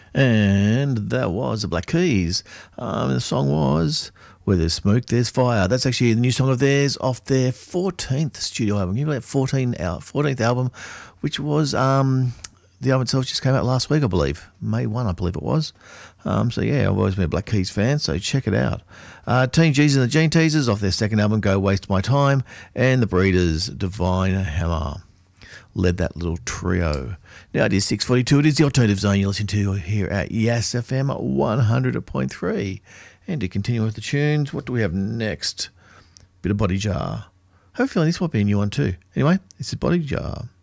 And that was the Black Keys. The song was Where There's Smoke, There's Fire. That's actually the new song of theirs off their 14th studio album. You know that 14th album, which was the album itself just came out last week, I believe. May 1, I believe it was. So yeah, I've always been a Black Keys fan, so check it out. Teen Jesus and the Gene Teasers off their second album, Go Waste My Time, and the Breeders, Divine Hammer, led that little trio. Now it is 6:42. It is the Alternative Zone you're listening to here at Yes FM 100.3. And to continue with the tunes, what do we have next? Bit of Body Jar. I have a feeling this might be a new one too. Anyway, this is Body Jar.